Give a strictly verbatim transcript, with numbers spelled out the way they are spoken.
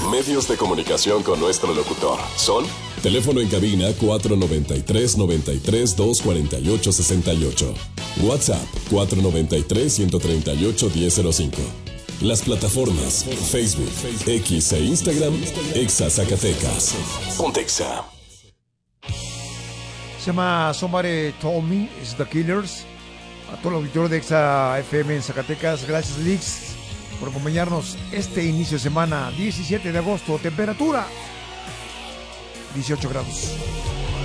Medios de comunicación con nuestro locutor son: teléfono en cabina cuatro noventa y tres, noventa y tres, doscientos cuarenta y ocho, sesenta y ocho. WhatsApp cuatro noventa y tres, ciento treinta y ocho, diez cero cinco. Las plataformas Facebook, X e Instagram, Exa Zacatecas. Pontexa. Se llama Somebody Told Me, es The Killers. A todo el auditorio de Exa F M en Zacatecas, gracias Lix por acompañarnos este inicio de semana, diecisiete de agosto, temperatura dieciocho grados.